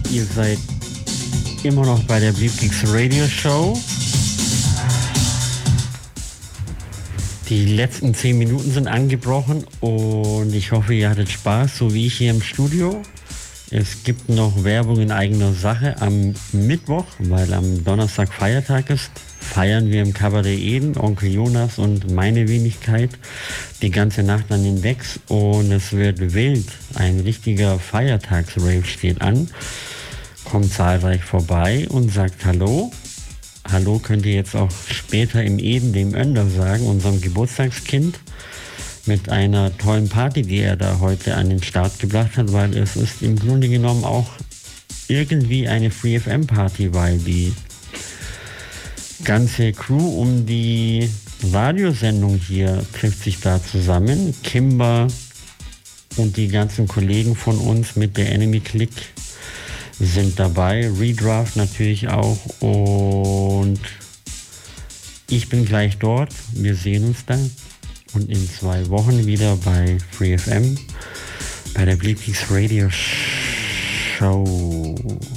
Ihr seid immer noch bei der Bleepgeeks Radio Show. Die letzten 10 Minuten sind angebrochen und ich hoffe, ihr hattet Spaß, so wie ich hier im Studio. Es gibt noch Werbung in eigener Sache am Mittwoch, weil am Donnerstag Feiertag ist. Feiern wir im Kabarett Eden, Onkel Jonas und meine Wenigkeit die ganze Nacht an den Decks und es wird wild. Ein richtiger Feiertagsrave steht an. Kommt zahlreich vorbei und sagt Hallo. Hallo könnt ihr jetzt auch später im Eden dem Önder sagen, unserem Geburtstagskind, mit einer tollen Party, die er da heute an den Start gebracht hat, weil es ist im Grunde genommen auch irgendwie eine Free FM Party, weil die ganze Crew um die Radiosendung hier trifft sich da zusammen. Kimber und die ganzen Kollegen von uns mit der Enemy Click sind dabei, Redraft natürlich auch und ich bin gleich dort. Wir sehen uns dann und in 2 Wochen wieder bei Free FM bei der Bleepgeeks Radio Show.